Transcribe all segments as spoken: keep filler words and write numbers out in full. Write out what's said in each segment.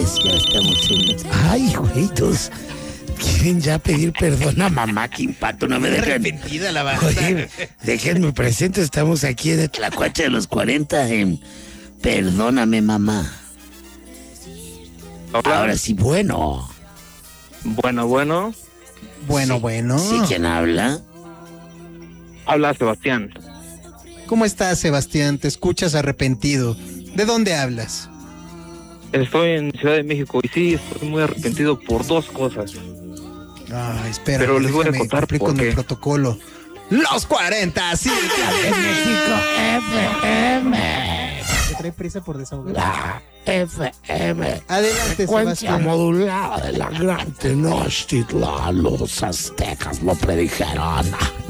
ves, ya estamos en... Ay, güeytos. Quieren ya pedir perdón a mamá, qué impacto, no me dejan. Arrepentida la banda. Oye, déjenme presento, estamos aquí en el Tlacuache de los cuarenta en Perdóname, mamá. Hola. Ahora sí, bueno. Bueno, bueno. Bueno, Sí, bueno. Sí, ¿quién habla? Habla Sebastián. ¿Cómo estás, Sebastián? Te escuchas arrepentido. ¿De dónde hablas? Estoy en Ciudad de México y sí, estoy muy arrepentido por dos cosas. Ah, espera. Pero les voy a déjame contar cumplir por con qué. el protocolo. Los cuarenta, sí. En México, F M. ¿Te trae prisa por desahogar? La F M. Adelante, Frecuencia Sebastián. modulada de la gran Tenochtitlan. Los aztecas lo predijeron.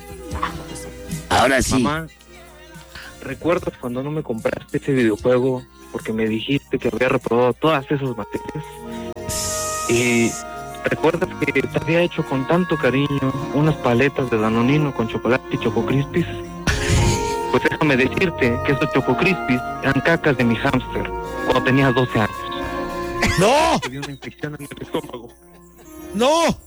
Ahora sí. Mamá, ¿recuerdas cuando no me compraste ese videojuego porque me dijiste que había reprobado todas esas materias? Y ¿recuerdas que te había hecho con tanto cariño unas paletas de Danonino con chocolate y Choco Crispies? Pues déjame decirte que esos Choco Crispies eran cacas de mi hámster cuando tenía doce años. ¡No! Me dio una infección en el estómago. ¡No!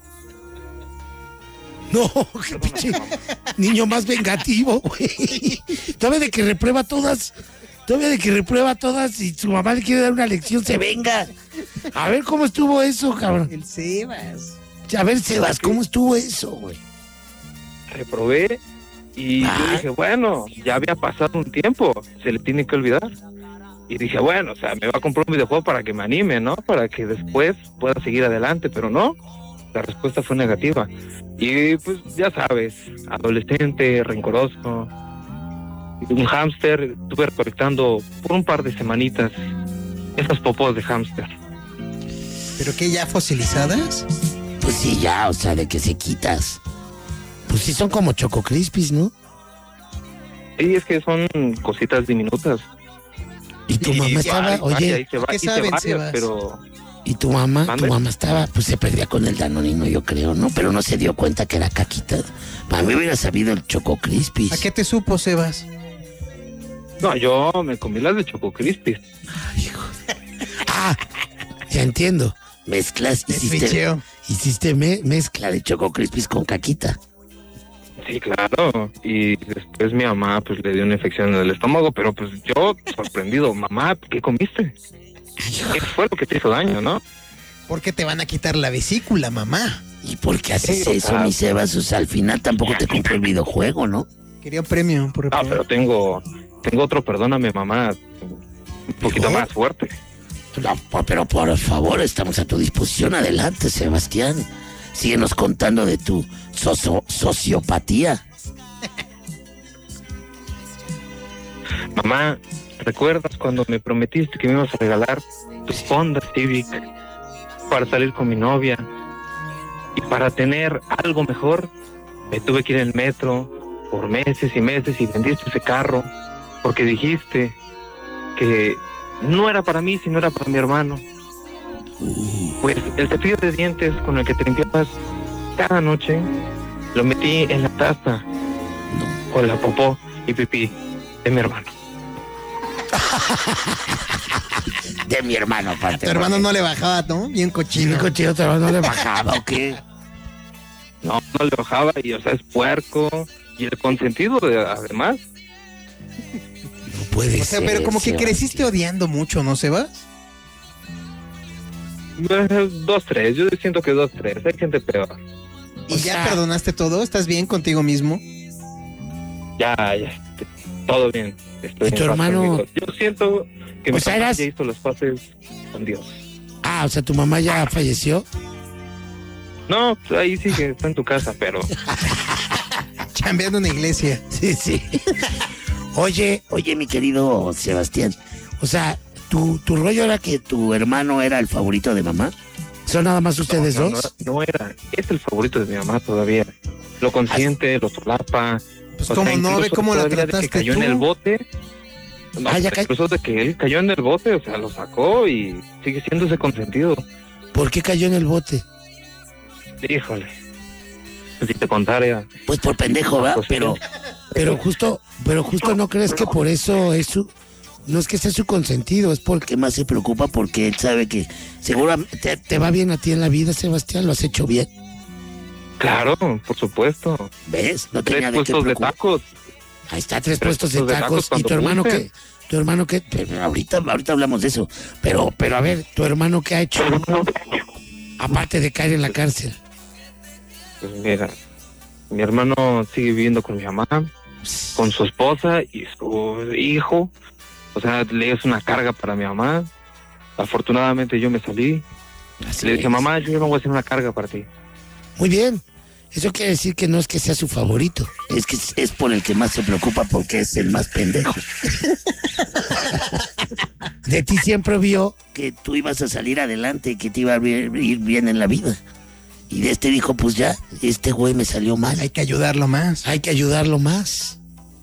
No, qué pinche niño más vengativo, güey. Todavía de que reprueba todas, todavía de que reprueba todas y su mamá le quiere dar una lección, se venga. A ver cómo estuvo eso, cabrón. El Sebas. A ver, Sebas, ¿cómo estuvo eso, güey? Reprobé y Ah. yo dije, bueno, ya había pasado un tiempo, se le tiene que olvidar. Y dije, bueno, o sea, me va a comprar un videojuego para que me anime, ¿no? Para que después pueda seguir adelante, pero no, la respuesta fue negativa. Y pues ya sabes, adolescente, rencoroso, un hámster, estuve recolectando por un par de semanitas esas popos de hámster. ¿Pero qué, ya fosilizadas? Pues sí, ya, o sea, de que se quitas. Pues sí, son como Choco Crispies, ¿no? Sí, es que son cositas diminutas. Y tu Y- mamá y estaba, hay- oye, hay- hice va- ¿qué hice saben, varias, Sebas? pero y tu mamá, ¿Mande? tu mamá estaba, pues se perdía con el Danonino, yo creo, ¿no? Pero no se dio cuenta que era caquita. Para mí hubiera sabido el Choco Crispies. ¿A qué te supo, Sebas? no, yo me comí las de Choco Crispies. Ah, ya entiendo. Mezclas, Te hiciste, ficheo. hiciste me- mezcla de Choco Crispies con caquita. Sí, claro. Y después mi mamá pues le dio una infección en el estómago, pero pues yo sorprendido, mamá, ¿qué comiste? ¿Qué fue lo que te hizo daño, no? ¿Por qué te van a quitar la vesícula, mamá? ¿Y por qué haces Sí, o eso, sea- mi Sebas? O sea, al final tampoco te compró el videojuego, ¿no? Quería un premio por Ah, reprobar. pero tengo tengo otro, perdóname, mamá, un poquito ¿Dijo? más fuerte. No, po- pero por favor, estamos a tu disposición. Adelante, Sebastián. Síguenos contando de tu socio- sociopatía. Mamá, ¿recuerdas cuando me prometiste que me ibas a regalar tu Honda Civic para salir con mi novia? Y para tener algo mejor, me tuve que ir en el metro por meses y meses y vendiste ese carro porque dijiste que no era para mí, sino era para mi hermano. Pues el cepillo de dientes con el que te limpiabas cada noche, lo metí en la taza con la popó y pipí de mi hermano. De mi hermano, aparte. Tu hermano no le bajaba, ¿no? Bien cochino. Chico, chico, tu hermano no le bajaba, ¿o qué? No, no le bajaba y, o sea, es puerco y el consentido, de, además. No puede O sea, ser. pero como que Sebastián. creciste odiando mucho, ¿no, Sebas? eh, Dos, tres, yo siento que dos, tres, hay gente peor. ¿Y O ya sea- perdonaste todo? ¿Estás bien contigo mismo? Ya, ya, todo bien. Estoy ¿Y tu en paz hermano? conmigo. Yo siento que O mi sea, papá eras- ya hizo las paces con Dios. Ah, o sea, tu mamá ya falleció. No, pues ahí sí que está en tu casa, pero Chambeando en la iglesia. Sí, sí. Oye, oye, mi querido Sebastián. O sea, ¿tu, tu rollo era que tu hermano era el favorito de mamá? ¿Son nada más ustedes no, dos? No, no era, es el favorito de mi mamá todavía. Lo consiente, lo solapa. Pues O cómo sea, no, ve incluso cómo la todavía de trataste que cayó tú. en el bote. No, Ah, ya ca- incluso de que él cayó en el bote, o sea, lo sacó y sigue siendo ese consentido. ¿Por qué cayó en el bote? Híjole. Si te contara. Pues por pendejo, ¿verdad? Pues sí. Pero, pero justo, pero justo no crees que por eso es su, no es que sea su consentido, es porque más se preocupa porque él sabe que seguramente te, te va bien a ti en la vida, Sebastián, lo has hecho bien. Claro, por supuesto. ¿Ves? No Tres tenía de qué puestos de preocupar. tacos. Ahí está, tres, Tres puestos de puestos de tacos. tacos ¿Y tu cuando hermano guste. qué? ¿Tu hermano qué? Pero ahorita, ahorita hablamos de eso. Pero, pero a ver, ¿tu hermano qué ha hecho? Aparte de caer en la cárcel. Pues mira, mi hermano sigue viviendo con mi mamá, con su esposa y su hijo. O sea, le es una carga para mi mamá. Afortunadamente yo me salí. Así Le dije, es. mamá, yo no voy a hacer una carga para ti. Muy bien. Eso quiere decir que no es que sea su favorito, es que es por el que más se preocupa porque es el más pendejo. De ti siempre vio que tú ibas a salir adelante, que te iba a ir bien en la vida. Y de este dijo, pues ya, este güey me salió mal. Hay que ayudarlo más. Hay que ayudarlo más.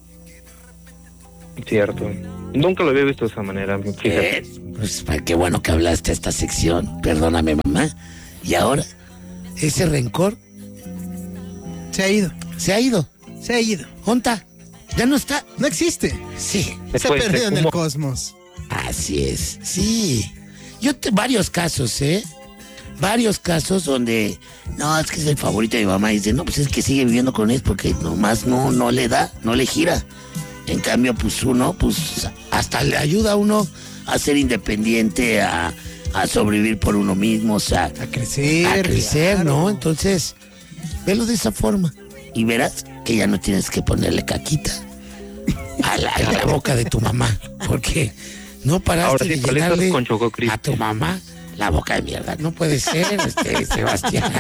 Cierto. Nunca lo había visto de esa manera, fíjate. Eh, pues qué bueno que hablaste esta sección. Perdóname, mamá. Y ahora, ese rencor Se ha ido. se ha ido. Se ha ido. ¿Onta? ¿Ya no está? No existe. Sí. Se Se ha fue, se perdido en el fumó. cosmos. Así es, sí. Yo te, varios casos, ¿eh? Varios casos donde, no, es que es el favorito de mi mamá. Y dice, no, pues es que sigue viviendo con él porque nomás no, no le da, no le gira. En cambio, pues uno, pues hasta le ayuda a uno a ser independiente, a, a sobrevivir por uno mismo, o sea, A crecer. a crecer, claro. ¿no? Entonces, velo de esa forma y verás que ya no tienes que ponerle caquita a la, a la boca de tu mamá, porque no paraste Ahora sí, de paletas llenarle con Choco Crispy. a tu mamá la boca de mierda. No puede ser, este, Sebastián.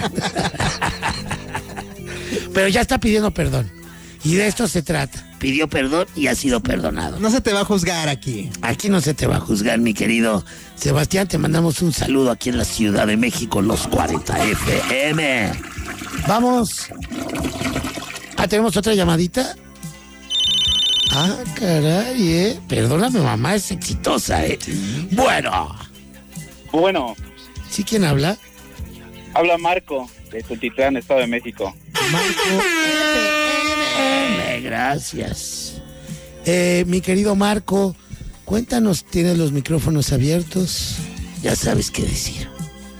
Pero ya está pidiendo perdón. Y de esto se trata. Pidió perdón y ha sido perdonado. No se te va a juzgar aquí. Aquí no se te va a juzgar, mi querido Sebastián. Te mandamos un saludo aquí en la Ciudad de México, los cuarenta F M. Vamos. Ah, ¿tenemos otra llamadita? Ah, caray, eh. Perdóname, mamá, es exitosa, eh. Bueno. Bueno, ¿Sí quién habla? habla Marco, de Tultitlán, Estado de México. Marco. Eh, Gracias. Eh, mi querido Marco, cuéntanos, ¿tienes los micrófonos abiertos? Ya sabes qué decir.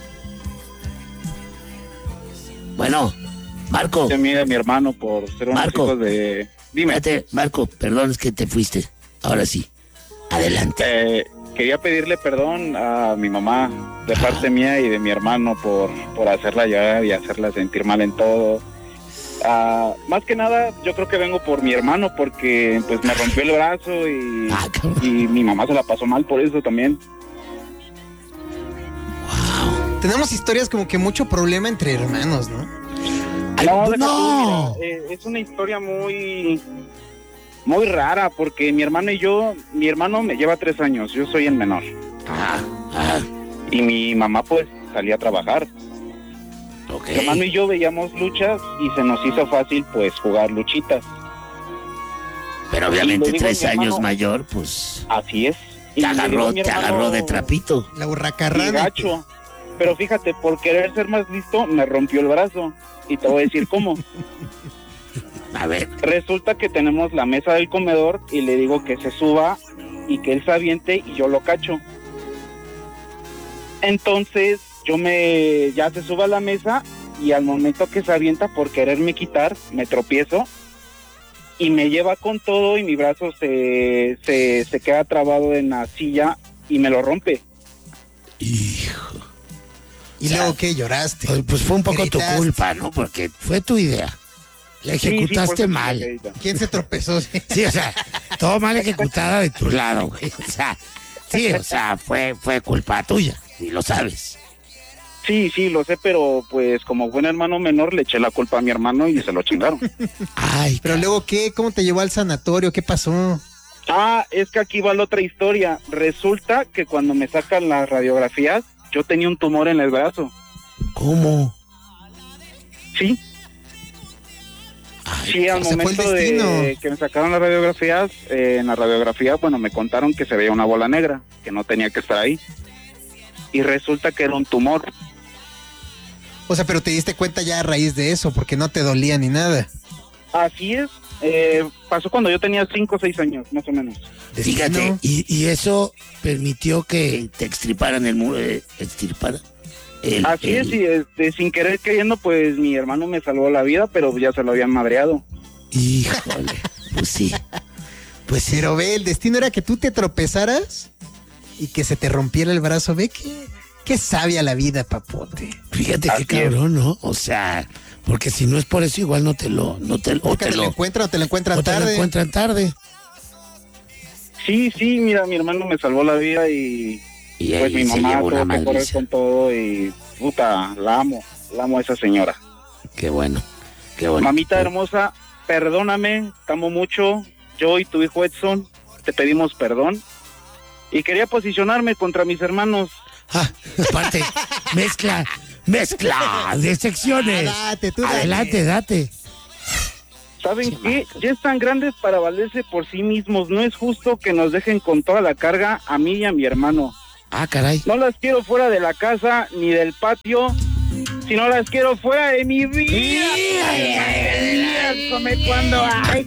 Bueno, Marco. Se mide a mi hermano por ser unos Marco. hijos de... Dime, Espérate, Marco, perdón, es que te fuiste. Ahora sí. Adelante. eh, quería pedirle perdón a mi mamá de parte mía y de mi hermano por, por hacerla llorar y hacerla sentir mal en todo. Ah, más que nada, yo creo que vengo por mi hermano porque pues me rompió el brazo y, Ah, cabrón. y mi mamá se la pasó mal por eso también. Tenemos historias como que mucho problema entre hermanos, ¿no? Ay, No, deja no. tú, mira, eh, es una historia muy muy rara porque mi hermano y yo, mi hermano me lleva tres años, yo soy el menor Ah, ah, y mi mamá pues salía a trabajar. ok. Mi hermano y yo veíamos luchas y se nos hizo fácil pues jugar luchitas. Pero Y obviamente le digo a tres mi años hermano- mayor, pues Así es. Y te le digo agarró, a mi te hermano, agarró de trapito. La "Sí, hurracarrana. gacho". Pero fíjate, por querer ser más listo, me rompió el brazo. Y te voy a decir cómo. A ver, Resulta que tenemos la mesa del comedor y le digo que se suba y que él se aviente y yo lo cacho. Entonces yo me ya se suba a la mesa y al momento que se avienta por quererme quitar, me tropiezo y me lleva con todo y mi brazo se, se, se queda trabado en la silla y me lo rompe. hijo. ¿Y luego qué? ¿Lloraste? Pues, pues fue un poco tu Gritaste. culpa, ¿no? Porque fue tu idea. La Sí, sí, por ejecutaste eso mal. me quedé. ¿Quién se tropezó? Sí, o sea, todo mal ejecutada de tu lado, güey. O sea, sí, o sea, fue, fue culpa tuya. Y lo sabes. Sí, sí, lo sé, pero pues como buen hermano menor le eché la culpa a mi hermano y se lo chingaron. Ay, Pero luego qué? ¿Cómo te llevó al sanatorio? ¿Qué pasó? Ah, es que aquí va la otra historia. Resulta que cuando me sacan las radiografías, yo tenía un tumor en el brazo. ¿cómo? Sí, Ay, sí, al se fue el momento de destino. que me sacaron las radiografías, eh, en la radiografía, bueno, me contaron que se veía una bola negra, que no tenía que estar ahí. Y resulta que era un tumor. O sea, pero te diste cuenta ya a raíz de eso, porque no te dolía ni nada. Así es, Eh, pasó cuando yo tenía cinco o seis años, más o menos. Fíjate, No. y, y eso permitió que te extirparan el muro, eh, extirparan. El, Así el- es, y este, sin querer queriendo, pues mi hermano me salvó la vida, pero ya se lo habían madreado. Híjole, pues sí. Pues sí. Pero ve, el destino era que tú te tropezaras y que se te rompiera el brazo. Ve que qué sabia la vida, papote. Fíjate Así qué cabrón, ¿no? O sea, porque si no es por eso, igual no te lo, no te, o Nunca te te lo lo, encuentran o te lo encuentran o te lo tarde. encuentran tarde. Sí, sí, mira, mi hermano me salvó la vida y Y pues ahí mi se mamá llevó una tuvo que correr madriza. con todo y puta, la amo, la amo a esa señora. Qué bueno, qué bueno. Mamita hermosa, perdóname, te amo mucho, yo y tu hijo Edson te pedimos perdón y quería posicionarme contra mis hermanos. Ah, aparte, mezcla, mezcla de secciones. Ah, date, tú dale. Adelante, date. ¿Saben qué? Ya están grandes para valerse por sí mismos, no es justo que nos dejen con toda la carga a mí y a mi hermano. Ah, caray. No las quiero fuera de la casa ni del patio, sino las quiero fuera de mi vida. Come cuando hay.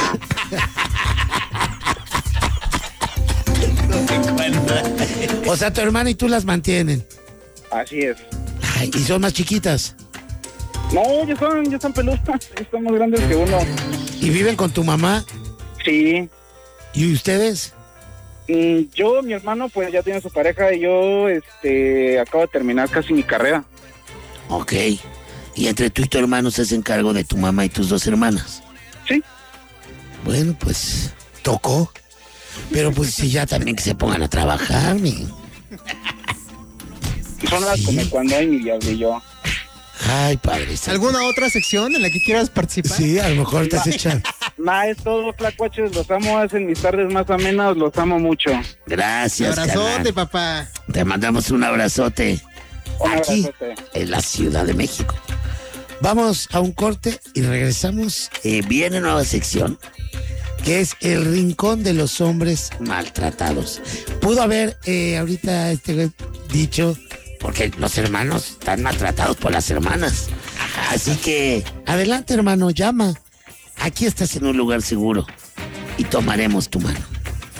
O sea, tu hermana y tú las mantienen. Así es. Ay, y son más chiquitas. No, ya son, ya están peludas, ya están más grandes que uno. Y viven con tu mamá. Sí. ¿Y ustedes? Mm, Yo, mi hermano, pues ya tiene su pareja y yo, este, acabo de terminar casi mi carrera. Ok. Y entre tú y tu hermano se hacen cargo de tu mamá y tus dos hermanas. Sí. Bueno, pues tocó. Pero pues si ya también que se pongan a trabajar, mi. Son las Sí. como cuando hay mi diablillo. Ay, padre. santo. ¿Alguna otra sección en la que quieras participar? Sí, a lo mejor te has echado. Nada, es todo, flacuaches, los amo, hacen mis tardes más amenas, los amo mucho. Gracias, Abrazote, carnal. papá. Te mandamos un abrazote. Un Aquí, abrazote. en la Ciudad de México. Vamos a un corte y regresamos. Eh, viene nueva sección, que es el rincón de los hombres maltratados. Pudo haber eh, ahorita este güey dicho, porque los hermanos están maltratados por las hermanas. Así que, adelante hermano, llama. Aquí estás en un lugar seguro y tomaremos tu mano.